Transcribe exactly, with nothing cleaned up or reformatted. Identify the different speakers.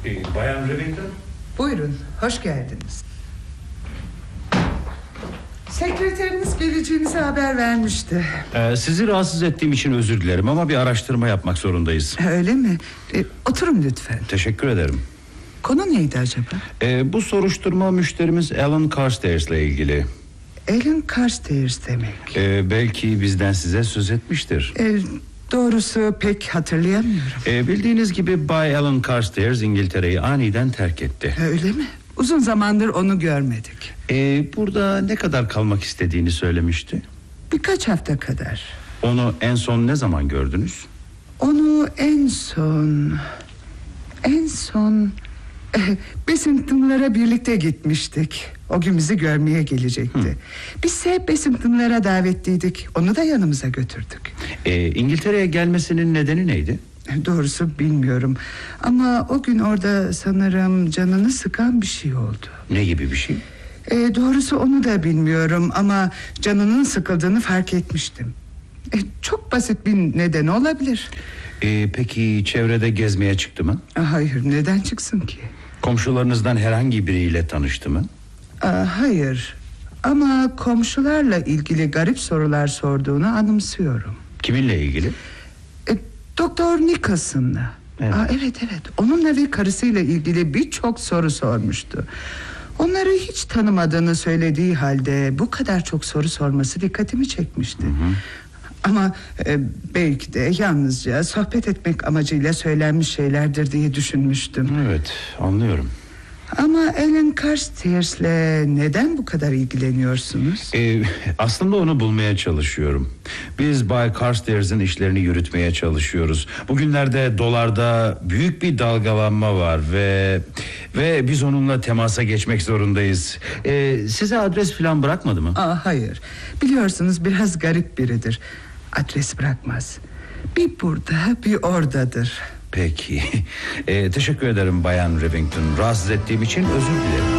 Speaker 1: Ee, Bayan Remington.
Speaker 2: Buyurun, hoş geldiniz. Sekreteriniz geleceğinize haber vermişti.
Speaker 1: Ee, sizi rahatsız ettiğim için özür dilerim ama bir araştırma yapmak zorundayız.
Speaker 2: Öyle mi? Ee, oturun lütfen.
Speaker 1: Teşekkür ederim.
Speaker 2: Konu neydi acaba?
Speaker 1: Ee, bu soruşturma müşterimiz Alan Carstairs ile ilgili.
Speaker 2: Alan Carstairs demek.
Speaker 1: Ee, belki bizden size söz etmiştir.
Speaker 2: Ee, doğrusu pek hatırlayamıyorum.
Speaker 1: Ee, bildiğiniz gibi Bay Alan Carstairs İngiltere'yi aniden terk etti.
Speaker 2: Öyle mi? Uzun zamandır onu görmedik.
Speaker 1: Ee, burada ne kadar kalmak istediğini söylemişti.
Speaker 2: Birkaç hafta kadar.
Speaker 1: Onu en son ne zaman gördünüz?
Speaker 2: Onu en son... En son... Eh, Bessington'lara birlikte gitmiştik. O gün bizi görmeye gelecekti. Hı. Biz de Bessington'lara davetliydik. Onu da yanımıza götürdük.
Speaker 1: Ee, İngiltere'ye gelmesinin nedeni neydi?
Speaker 2: Doğrusu bilmiyorum. Ama o gün orada sanırım canını sıkan bir şey oldu.
Speaker 1: Ne gibi bir şey?
Speaker 2: Ee, doğrusu onu da bilmiyorum ama canının sıkıldığını fark etmiştim. Ee, çok basit bir neden olabilir.
Speaker 1: Ee, peki çevrede gezmeye çıktı mı?
Speaker 2: Hayır, neden çıksın ki?
Speaker 1: Komşularınızdan herhangi biriyle tanıştı mı?
Speaker 2: Aa, hayır. Ama komşularla ilgili garip sorular sorduğunu anımsıyorum.
Speaker 1: Kiminle ilgili?
Speaker 2: E, Doktor Nicholson'la.
Speaker 1: Evet.
Speaker 2: Aa, evet evet. Onunla ve karısıyla ilgili birçok soru sormuştu. Onları hiç tanımadığını söylediği halde bu kadar çok soru sorması dikkatimi çekmişti. Hı hı. Ama e, belki de yalnızca sohbet etmek amacıyla söylenmiş şeylerdir diye düşünmüştüm.
Speaker 1: Evet, anlıyorum.
Speaker 2: Ama Alan Carstairs'le neden bu kadar ilgileniyorsunuz?
Speaker 1: Ee, aslında onu bulmaya çalışıyorum. Biz Bay Carstairs'in işlerini yürütmeye çalışıyoruz. Bugünlerde dolarda büyük bir dalgalanma var ve ve biz onunla temasa geçmek zorundayız. Ee, size adres falan bırakmadı mı?
Speaker 2: Aa, hayır. Biliyorsunuz biraz garip biridir. Adres bırakmaz. Bir burada, bir oradadır.
Speaker 1: Peki. Ee, teşekkür ederim Bayan Remington. Rahatsız ettiğim için özür dilerim.